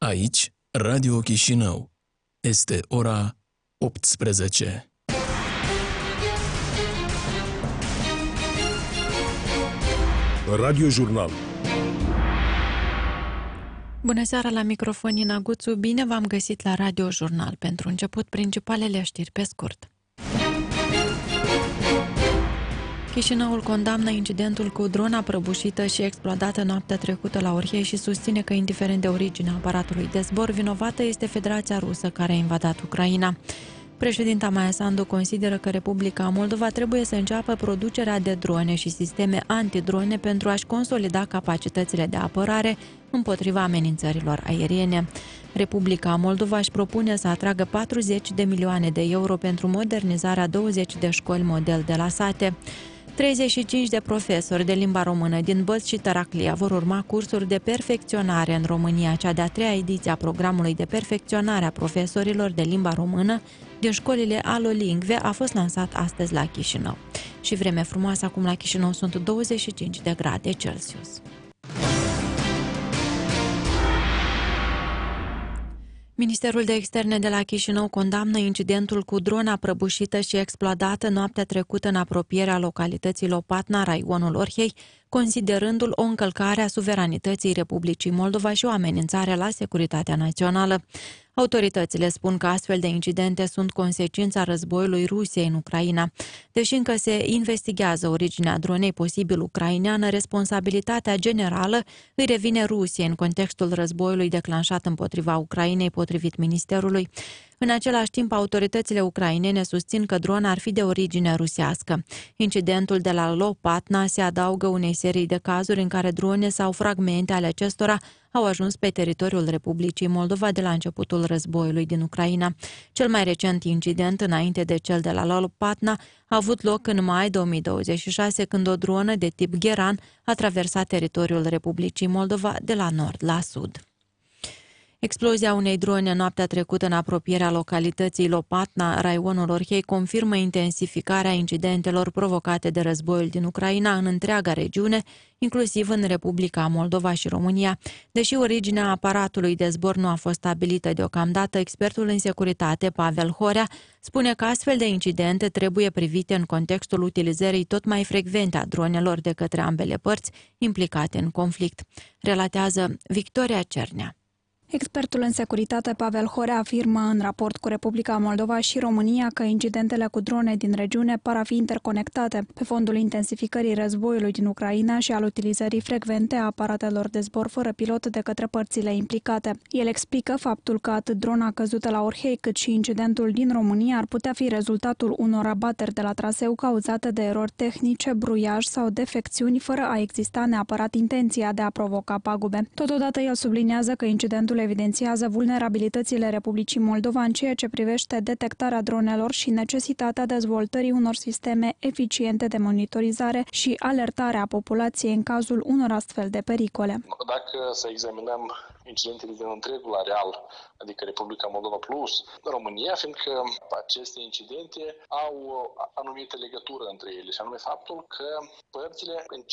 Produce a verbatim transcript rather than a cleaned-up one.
Aici, Radio Chișinău. Este ora optsprezece. Radio Jurnal. Bună seara, la microfon Ina Guțu. Bine v-am găsit la Radio Jurnal. Pentru început, principalele știri pe scurt. Chișinăul condamnă incidentul cu drona prăbușită și explodată noaptea trecută la Orhei și susține că, indiferent de originea aparatului de zbor, vinovată este Federația Rusă, care a invadat Ucraina. Președinta Maia Sandu consideră că Republica Moldova trebuie să înceapă producerea de drone și sisteme antidrone pentru a-și consolida capacitățile de apărare împotriva amenințărilor aeriene. Republica Moldova își propune să atragă patruzeci de milioane de euro pentru modernizarea douăzeci de școli model de la sate. treizeci și cinci de profesori de limba română din Băț și Tăraclia vor urma cursuri de perfecționare în România. Cea de-a treia ediție a programului de perfecționare a profesorilor de limba română din școlile Alolingve a fost lansat astăzi la Chișinău. Și vreme frumoasă, acum la Chișinău sunt douăzeci și cinci de grade Celsius. Ministerul de Externe de la Chișinău condamnă incidentul cu drona prăbușită și explodată noaptea trecută în apropierea localității Lopatna, raionul Orhei, considerându-l o încălcare a suveranității Republicii Moldova și o amenințare la securitatea națională. Autoritățile spun că astfel de incidente sunt consecința războiului Rusiei în Ucraina. Deși încă se investigează originea dronei posibil ucraineană, responsabilitatea generală îi revine Rusiei în contextul războiului declanșat împotriva Ucrainei, potrivit ministerului. În același timp, autoritățile ucrainene susțin că drona ar fi de origine rusească. Incidentul de la Lopatna se adaugă unei serii de cazuri în care drone sau fragmente ale acestora au ajuns pe teritoriul Republicii Moldova de la începutul războiului din Ucraina. Cel mai recent incident, înainte de cel de la Lopatna, a avut loc în mai două mii douăzeci și șase, când o dronă de tip Gheran a traversat teritoriul Republicii Moldova de la nord la sud. Explozia unei drone noaptea trecută în apropierea localității Lopatna, raionul Orhei, confirmă intensificarea incidentelor provocate de războiul din Ucraina în întreaga regiune, inclusiv în Republica Moldova și România. Deși originea aparatului de zbor nu a fost stabilită deocamdată, expertul în securitate, Pavel Horea, spune că astfel de incidente trebuie privite în contextul utilizării tot mai frecvente a dronelor de către ambele părți implicate în conflict. Relatează Victoria Cernea. Expertul în securitate Pavel Horea afirmă în raport cu Republica Moldova și România că incidentele cu drone din regiune par a fi interconectate pe fondul intensificării războiului din Ucraina și al utilizării frecvente a aparatelor de zbor fără pilot de către părțile implicate. El explică faptul că atât drona căzută la Orhei cât și incidentul din România ar putea fi rezultatul unor abateri de la traseu cauzate de erori tehnice, bruiaj sau defecțiuni, fără a exista neapărat intenția de a provoca pagube. Totodată el subliniază că incidentul evidențiază vulnerabilitățile Republicii Moldova în ceea ce privește detectarea dronelor și necesitatea dezvoltării unor sisteme eficiente de monitorizare și alertare a populației în cazul unor astfel de pericole. Dacă să examinăm incidentele din întregul areal, adică Republica Moldova plus România, fiindcă aceste incidente au anumită legătură între ele, și anume faptul că părțile